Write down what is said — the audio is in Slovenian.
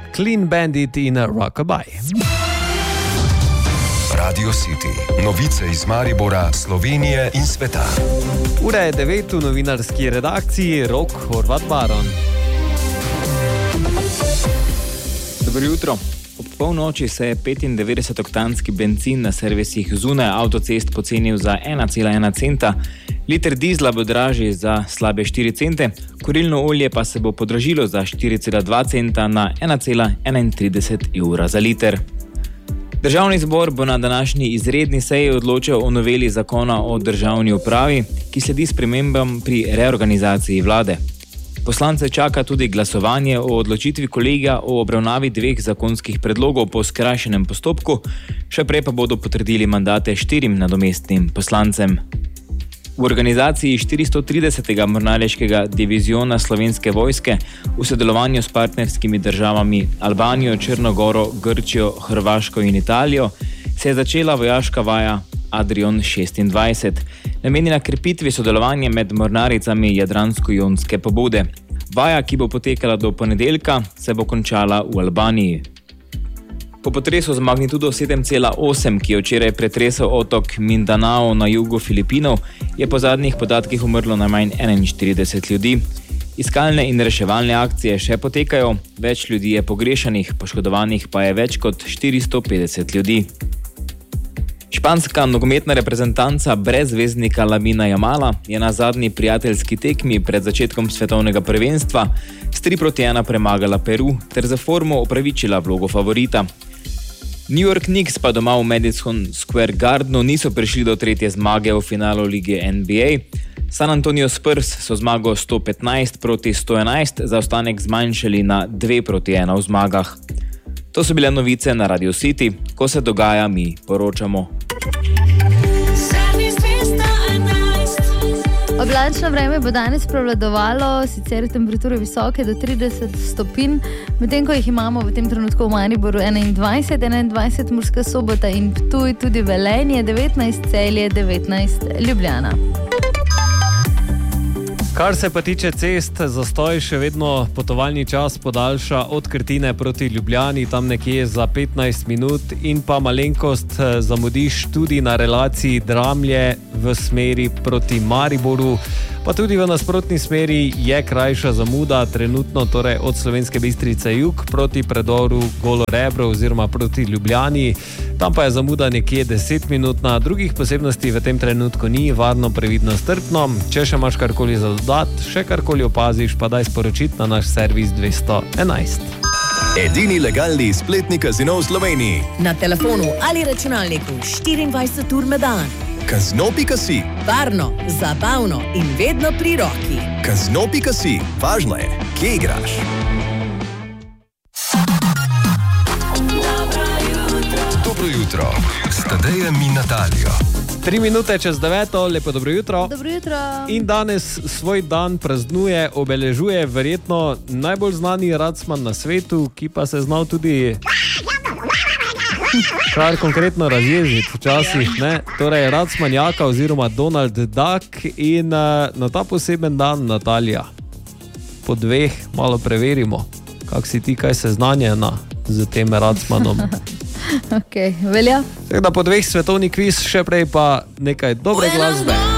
Clean Bandit in Rockabye. Radio City. Novice iz Maribora, Slovenije in sveta. Ura je 9 v novinarski redakciji, Rok Horvat Baron. Dobro jutro. Ob polnoči se je 95-oktanski bencin na servisih zunaj avtocest pocenil za 1,1 centa, liter dizla bo dražji za slabe 4 cente, kurilno olje pa se bo podražilo za 4,2 centa na 1,31 evra za liter. Državni zbor bo na današnji izredni seji odločil o noveli zakona o državni upravi, ki sledi spremembam pri reorganizaciji vlade. Poslance čaka tudi glasovanje o odločitvi kolegija o obravnavi 2 zakonskih predlogov po skrajšenem postopku, še prej pa bodo potrdili mandate 4 nadomestnim poslancem. V organizaciji 430. mornariškega diviziona Slovenske vojske v sodelovanju s partnerskimi državami Albanijo, Črno Goro, Grčijo, Hrvaško in Italijo se je začela vojaška vaja Adrion 26, namenjena krepitvi sodelovanja med mornaricami Jadransko-jonske pobude. Vaja, ki bo potekala do ponedeljka, se bo končala v Albaniji. Po potresu z magnitudo 7,8, ki je včeraj pretresel otok Mindanao na jugu Filipinov, je po zadnjih podatkih umrlo najmanj 41 ljudi. Iskalne in reševalne akcije še potekajo, več ljudi je pogrešanih, poškodovanih pa je več kot 450 ljudi. Španska nogometna reprezentanca brez zvezdnika Lamina Jamala je na zadnji prijateljski tekmi pred začetkom svetovnega prvenstva s 3-1 premagala Peru ter za formo opravičila vlogo favorita. New York Knicks pa doma v Madison Square Gardenu niso prišli do 3. zmage v finalu lige NBA. San Antonio Spurs so zmago 115-111 zaostanek zmanjšali na 2-1 v zmagah. To so bile novice na Radio City, ko se dogaja, mi poročamo. Oblačno vreme bo danes prevladovalo, sicer temperature visoke do 30 stopinj, medtem ko jih imamo v tem trenutku v Mariboru 21, Murska Sobota in Ptuj, tudi Velenje 19, Celje 19, Ljubljana. Kar se pa tiče cest, zastoj še vedno potovalni čas podaljša od Krtine proti Ljubljani, tam nekje za 15 minut in pa malenkost zamudiš tudi na relaciji Dramlje v smeri proti Mariboru, pa tudi v nasprotni smeri je krajša zamuda, trenutno torej od Slovenske Bistrice jug proti predoru Golo Rebro oziroma proti Ljubljani, tam pa je zamuda nekje 10 minut, na drugih posebnosti v tem trenutku ni, varno, previdno, strpno, če še imaš karkoli za še karkoli opaziš, pa daj sporočiti na naš servis 211. Edini legalni spletni kazino v Sloveniji. Na telefonu ali računalniku 24 ur na dan. Kazino.si. Varno, zabavno in vedno pri roki. Kazino.si. Važno je, kje igraš. Dobro jutro. S Tadejem in Natalijo. 3 minute čez 9, lepo dobro jutro. Dobro jutro. In danes svoj dan praznuje, obeležuje verjetno najbolj znani racman na svetu, ki pa se znal tudi kar konkretno razjeziti včasih, ne? Torej racman Jaka oziroma Donald Duck in na ta poseben dan, Natalija, po 2 malo preverimo, kak si ti, kaj seznanjena z tem racmanom. Ok, velja. Tako da po 2 svetovni kviz, še prej pa nekaj dobre glasbe.